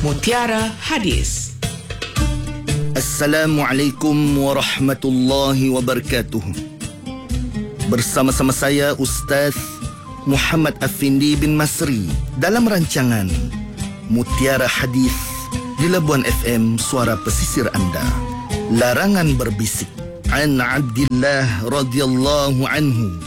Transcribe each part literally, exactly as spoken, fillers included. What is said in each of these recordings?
Mutiara Hadis. Assalamualaikum warahmatullahi wabarakatuh. Bersama-sama saya Ustaz Muhammad Afindi bin Masri dalam rancangan Mutiara Hadis di Labuan F M, suara pesisir anda. Larangan berbisik. An Abdillah radhiyallahu anhu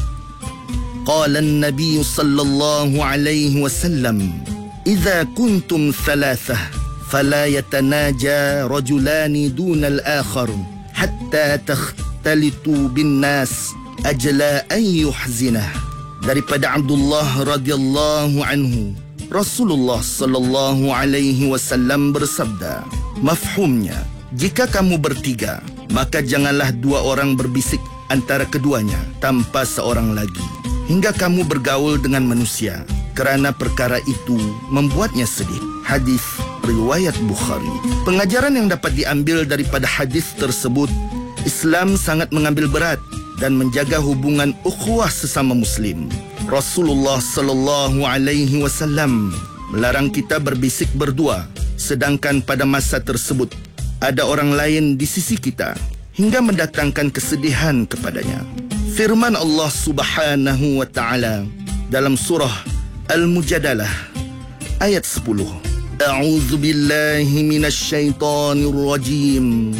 qala an-nabiy sallallahu alaihi wasallam, idza kuntum thalathah fala yatanaja rajulani dunal akhar hatta takhtalitu bin nas ajla an yuhzinah. Daripada Abdullah radhiyallahu anhu, Rasulullah sallallahu alaihi wasallam bersabda, mafhumnya, jika kamu bertiga, maka janganlah dua orang berbisik antara keduanya tanpa seorang lagi, hingga kamu bergaul dengan manusia, kerana perkara itu membuatnya sedih. Hadis riwayat Bukhari. Pengajaran yang dapat diambil daripada hadis tersebut, Islam sangat mengambil berat dan menjaga hubungan ukhuwah sesama Muslim. Rasulullah sallallahu alaihi wasallam melarang kita berbisik berdua, sedangkan pada masa tersebut ada orang lain di sisi kita, hingga mendatangkan kesedihan kepadanya. Firman Allah Subhanahu wa taala dalam surah Al-Mujadalah ayat sepuluh. A'udzu billahi minasy syaithanir rajim.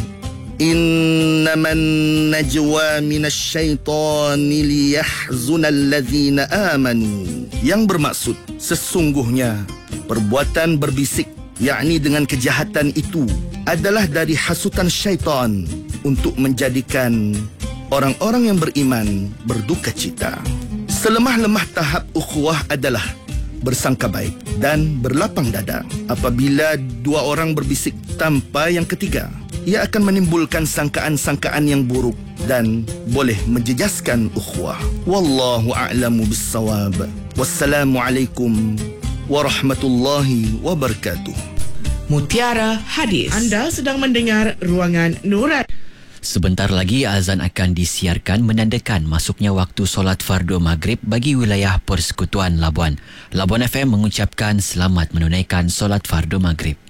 Innaman najwa minasy syaithani liyahzunal ladzina amanu. Yang bermaksud, sesungguhnya perbuatan berbisik, yakni dengan kejahatan itu, adalah dari hasutan syaitan untuk menjadikan orang-orang yang beriman berduka cita. Selemah-lemah tahap ukhuwah adalah bersangka baik dan berlapang dada. Apabila dua orang berbisik tanpa yang ketiga, ia akan menimbulkan sangkaan-sangkaan yang buruk dan boleh menjejaskan ukhuwah. Wallahu a'lamu bissawab. Wassalamualaikum warahmatullahi wabarakatuh. Mutiara Hadis. Anda sedang mendengar Ruangan Nurani. Sebentar lagi azan akan disiarkan menandakan masuknya waktu solat fardu maghrib bagi wilayah Persekutuan Labuan. Labuan F M mengucapkan selamat menunaikan solat fardu maghrib.